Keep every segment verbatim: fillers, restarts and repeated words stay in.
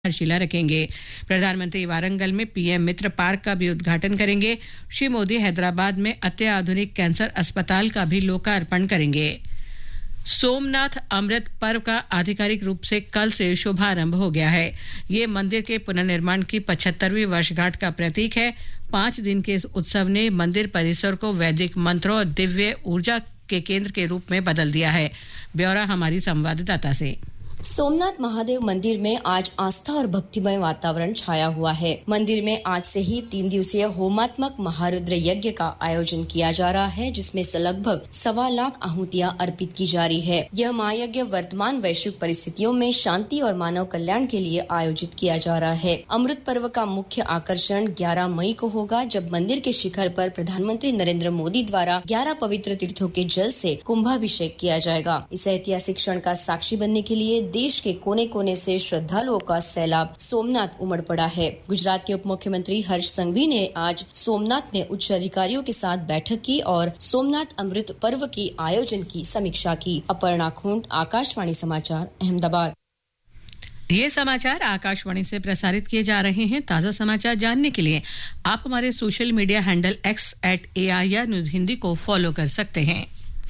आधारशिला रखेंगे। प्रधानमंत्री वारंगल में पीएम मित्र पार्क का भी उद्घाटन करेंगे। श्री मोदी हैदराबाद में अत्याधुनिक कैंसर अस्पताल का भी लोकार्पण करेंगे। सोमनाथ अमृत पर्व का आधिकारिक रूप से कल से शुभारंभ हो गया है। ये मंदिर के पुनर्निर्माण की पचहत्तरवीं वर्षगांठ का प्रतीक है। पांच दिन के इस उत्सव ने मंदिर परिसर को वैदिक मंत्रों और दिव्य ऊर्जा के केंद्र के रूप में बदल दिया है। ब्यौरा हमारी संवाददाता से। सोमनाथ महादेव मंदिर में आज आस्था और भक्तिमय वातावरण छाया हुआ है। मंदिर में आज से ही तीन दिवसीय होमात्मक महारुद्र यज्ञ का आयोजन किया जा रहा है, जिसमें से लगभग सवा लाख आहुतियां अर्पित की जा रही है। यह महायज्ञ वर्तमान वैश्विक परिस्थितियों में शांति और मानव कल्याण के लिए आयोजित किया जा रहा है। अमृत पर्व का मुख्य आकर्षण ग्यारह मई को होगा, जब मंदिर के शिखर पर प्रधानमंत्री नरेंद्र मोदी द्वारा ग्यारह पवित्र तीर्थों के जल से कुंभाभिषेक किया जाएगा। इस ऐतिहासिक क्षण का साक्षी बनने के लिए देश के कोने कोने से श्रद्धालुओं का सैलाब सोमनाथ उमड़ पड़ा है। गुजरात के उप मुख्यमंत्री हर्ष संघवी ने आज सोमनाथ में उच्च अधिकारियों के साथ बैठक की और सोमनाथ अमृत पर्व की आयोजन की समीक्षा की। अपर्णा खूंट, आकाशवाणी समाचार, अहमदाबाद। ये समाचार आकाशवाणी से प्रसारित किए जा रहे हैं। ताजा समाचार जानने के लिए आप हमारे social media handle x eight AIR news Hindi को फॉलो कर सकते हैं।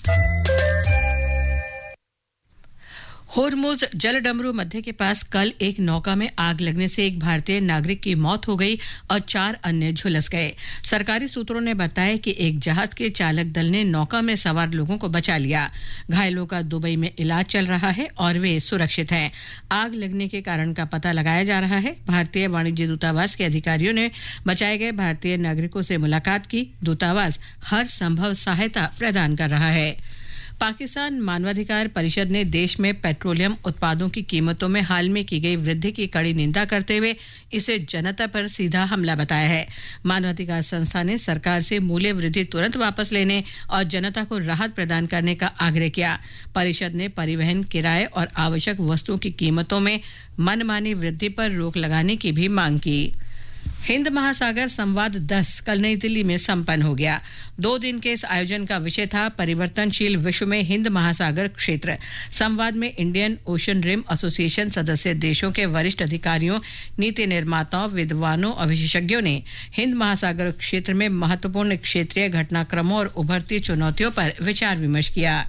होर्मुज जलडमरू मध्य के पास कल एक नौका में आग लगने से एक भारतीय नागरिक की मौत हो गई और चार अन्य झुलस गए। सरकारी सूत्रों ने बताया कि एक जहाज के चालक दल ने नौका में सवार लोगों को बचा लिया। घायलों का दुबई में इलाज चल रहा है और वे सुरक्षित हैं। आग लगने के कारण का पता लगाया जा रहा है। भारतीय वाणिज्य दूतावास के अधिकारियों ने बचाए गए भारतीय नागरिकों से मुलाकात की। दूतावास हर संभव सहायता प्रदान कर रहा है। पाकिस्तान मानवाधिकार परिषद ने देश में पेट्रोलियम उत्पादों की कीमतों में हाल में की गई वृद्धि की कड़ी निंदा करते हुए इसे जनता पर सीधा हमला बताया है। मानवाधिकार संस्था ने सरकार से मूल्य वृद्धि तुरंत वापस लेने और जनता को राहत प्रदान करने का आग्रह किया। परिषद ने परिवहन, किराए और आवश्यक वस्तुओं की कीमतों में मनमानी वृद्धि पर रोक लगाने की भी मांग की। हिंद महासागर संवाद दस कल नई दिल्ली में संपन्न हो गया। दो दिन के इस आयोजन का विषय था परिवर्तनशील विश्व में हिंद महासागर क्षेत्र। संवाद में इंडियन ओशन रिम एसोसिएशन सदस्य देशों के वरिष्ठ अधिकारियों, नीति निर्माताओं, विद्वानों और विशेषज्ञों ने हिंद महासागर क्षेत्र में महत्वपूर्ण क्षेत्रीय घटनाक्रमों और उभरती चुनौतियों पर विचार विमर्श किया।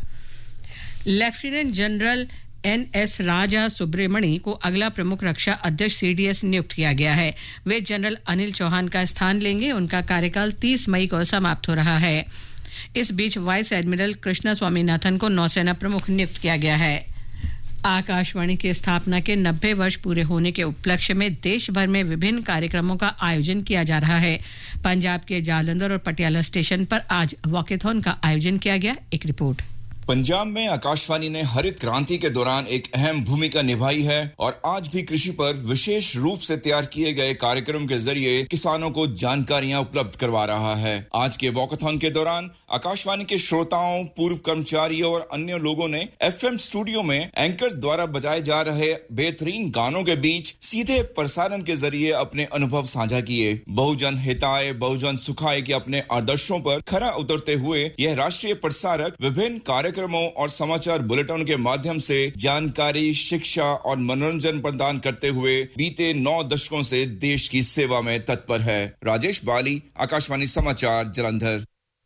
लेफ्टिनेंट जनरल एन एस राजा सुब्रमणी को अगला प्रमुख रक्षा अध्यक्ष सीडीएस नियुक्त किया गया है। वे जनरल अनिल चौहान का स्थान लेंगे। उनका कार्यकाल तीस मई को समाप्त हो रहा है। इस बीच वाइस एडमिरल कृष्णा स्वामीनाथन को नौसेना प्रमुख नियुक्त किया गया है। आकाशवाणी की स्थापना के नब्बे वर्ष पूरे होने के उपलक्ष्य में देश भर में विभिन्न कार्यक्रमों का आयोजन किया जा रहा है। पंजाब के जालंधर और पटियाला स्टेशन पर आज वॉकेथॉन का आयोजन किया गया। एक रिपोर्ट। पंजाब में आकाशवाणी ने हरित क्रांति के दौरान एक अहम भूमिका निभाई है और आज भी कृषि पर विशेष रूप से तैयार किए गए कार्यक्रम के जरिए किसानों को जानकारियां उपलब्ध करवा रहा है। आज के वॉकेथॉन के दौरान आकाशवाणी के श्रोताओं, पूर्व कर्मचारियों और अन्य लोगों ने एफएम स्टूडियो में एंकर्स द्वारा बजाए जा रहे बेहतरीन गानों के बीच सीधे प्रसारण के जरिए अपने अनुभव साझा किए। बहुजन हिताय बहुजन सुखाय के अपने आदर्शों पर खरा उतरते हुए यह राष्ट्रीय प्रसारक विभिन्न कार्य कार्यक्रमों और समाचार बुलेटिन के माध्यम से जानकारी, शिक्षा और मनोरंजन प्रदान करते हुए बीते नौ दशकों से देश की सेवा में तत्पर है। राजेश बाली, आकाशवाणी समाचार, जालंधर।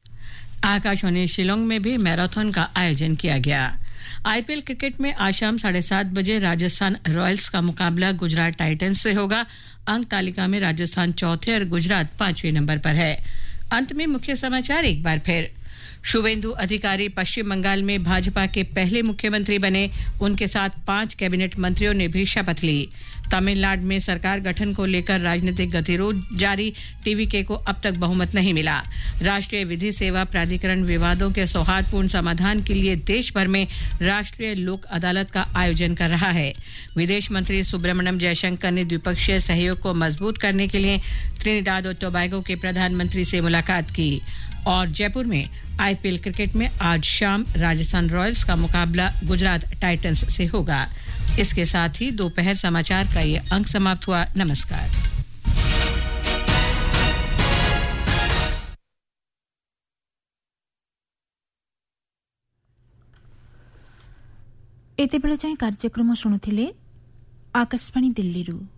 आकाशवाणी शिलोंग में भी मैराथन का आयोजन किया गया। आईपीएल क्रिकेट में आज शाम साढ़े सात बजे राजस्थान रॉयल्स का मुकाबला गुजरात टाइटंस से होगा। अंक तालिका में राजस्थान चौथे और गुजरात पांचवें नंबर पर है। अंत में मुख्य समाचार एक बार फिर। शुभेंदु अधिकारी पश्चिम बंगाल में भाजपा के पहले मुख्यमंत्री बने। उनके साथ पांच कैबिनेट मंत्रियों ने भी शपथ ली। तमिलनाडु में सरकार गठन को लेकर राजनीतिक गतिरोध जारी। टीवीके को अब तक बहुमत नहीं मिला। राष्ट्रीय विधि सेवा प्राधिकरण विवादों के सौहार्दपूर्ण समाधान के लिए देश भर में राष्ट्रीय लोक अदालत का आयोजन कर रहा है। विदेश मंत्री सुब्रमण्यम जयशंकर ने द्विपक्षीय सहयोग को मजबूत करने के लिए त्रिनिदाद और टोबैगो के प्रधानमंत्री से मुलाकात की। और जयपुर में आईपीएल क्रिकेट में आज शाम राजस्थान रॉयल्स का मुकाबला गुजरात टाइटंस से होगा। इसके साथ ही दोपहर समाचार का ये अंक समाप्त हुआ। नमस्कार। एते बेले जाए कार्यक्रम शुणुथिले आकाशवाणी दिल्ली रु।